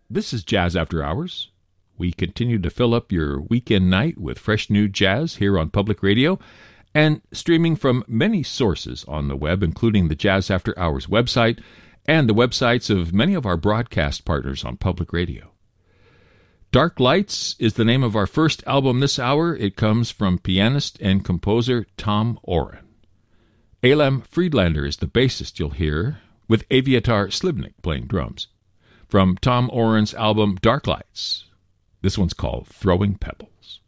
This is Jazz After Hours. We continue to fill up your weekend night with fresh new jazz here on Public Radio and streaming from many sources on the web, including the Jazz After Hours website and the websites of many of our broadcast partners on Public Radio. Dark Lights is the name of our first album this hour. It comes from pianist and composer Tom Oren. Elam Friedlander is the bassist you'll hear, with Aviatar Slivnik playing drums. From Tom Oren's album Dark Lights, this one's called Throwing Pebbles.